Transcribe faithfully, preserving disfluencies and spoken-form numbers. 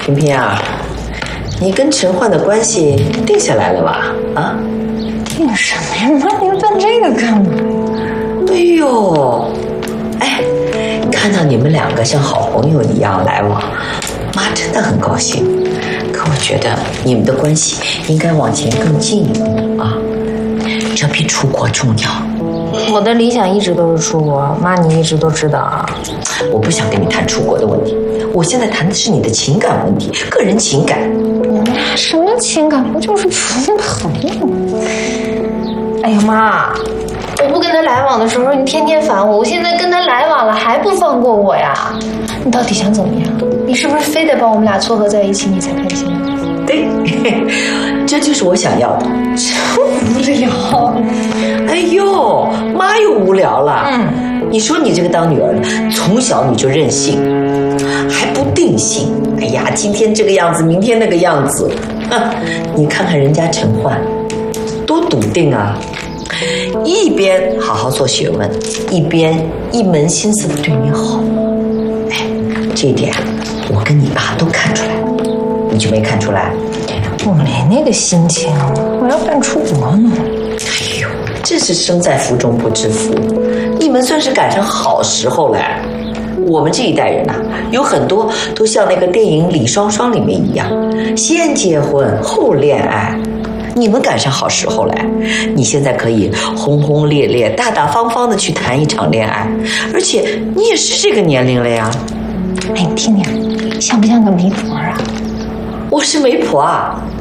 萍萍啊，你跟陈焕的关系定下来了吧？啊？ 定什么呀？妈，你问这个干嘛？ 哎呦，哎，看到你们两个像好朋友一样来往，妈真的很高兴。可我觉得你们的关系应该往前更进一步啊，这比出国重要。 我的理想一直都是出国，妈你一直都知道啊。 我不想跟你谈出国的问题，我现在谈的是你的情感问题，个人情感。 什么情感？不就是普通朋友？哎呀妈！我不跟他来往的时候，你天天烦我；我现在跟他来往了，还不放过我呀？你到底想怎么样？你是不是非得把我们俩撮合在一起，你才开心？ 对，这就是我想要的。 真无聊。 哎呦，妈又无聊了。嗯，你说你这个当女儿的，从小你就任性，还不定性。哎呀，今天这个样子，明天那个样子。哼，你看看人家陈焕，多笃定啊！一边好好做学问，一边一门心思的对你好。哎，这一点我跟你爸都看出来了，你就没看出来？ 我没那个心情，我要办出国呢。 哎呦，真是生在福中不知福，你们算是赶上好时候了。我们这一代人呐、啊，有很多都像那个电影《李双双》里面一样，先结婚后恋爱。你们赶上好时候了，你现在可以轰轰烈烈、大大方方的去谈一场恋爱，而且你也是这个年龄了呀。 哎，你听听，像不像个媒婆啊？ 我是媒婆啊，